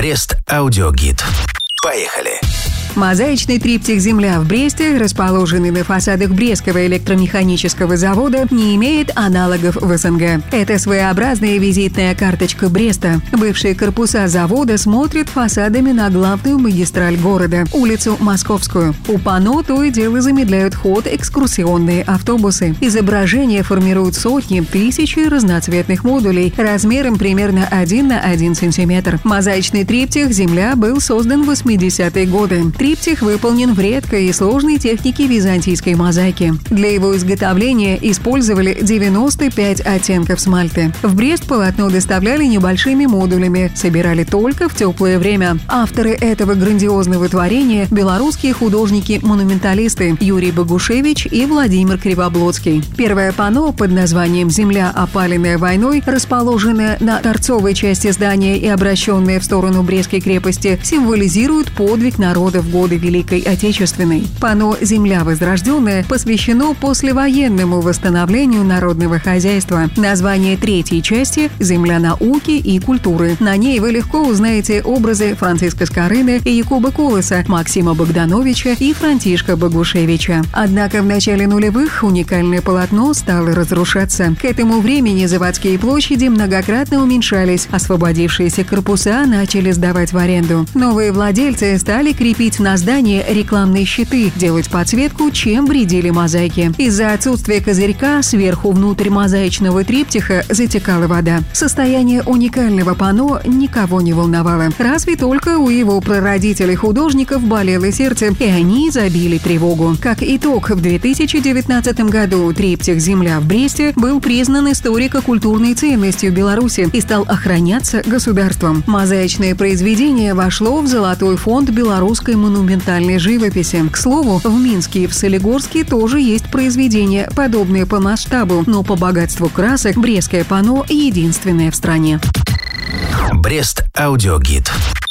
Брест аудиогид. Поехали! Мозаичный триптих «Земля» в Бресте, расположенный на фасадах Брестского электромеханического завода, не имеет аналогов в СНГ. Это своеобразная визитная карточка Бреста. Бывшие корпуса завода смотрят фасадами на главную магистраль города – улицу Московскую. У панно то и дело замедляют ход экскурсионные автобусы. Изображения формируют сотни, тысячи разноцветных модулей размером примерно 1 на 1 сантиметр. Мозаичный триптих «Земля» был создан в 80-е годы. Триптих выполнен в редкой и сложной технике византийской мозаики. Для его изготовления использовали 95 оттенков смальты. В Брест полотно доставляли небольшими модулями, собирали только в теплое время. Авторы этого грандиозного творения – белорусские художники-монументалисты Юрий Богушевич и Владимир Кривоблодский. Первое панно под названием «Земля, опаленная войной», расположенное на торцовой части здания и обращенное в сторону Брестской крепости, символизирует подвиг народа в годы Великой Отечественной. Панно «Земля возрожденная» посвящено послевоенному восстановлению народного хозяйства. Название третьей части – «Земля науки и культуры». На ней вы легко узнаете образы Франциска Скорыны и Якуба Колоса, Максима Богдановича и Франтишка Богушевича. Однако в начале нулевых уникальное полотно стало разрушаться. К этому времени заводские площади многократно уменьшались, освободившиеся корпуса начали сдавать в аренду. Новые владельцы стали крепить на здание рекламные щиты, делать подсветку, чем вредили мозаики. Из-за отсутствия козырька сверху внутрь мозаичного триптиха затекала вода. Состояние уникального панно никого не волновало. Разве только у его прародителей-художников болело сердце, и они забили тревогу. Как итог, в 2019 году триптих «Земля» в Бресте был признан историко-культурной ценностью Беларуси и стал охраняться государством. Мозаичное произведение вошло в Золотой фонд белорусской монументальной живописи. К слову, в Минске и в Солигорске тоже есть произведения, подобные по масштабу, но по богатству красок брестское панно единственное в стране. Брест аудиогид.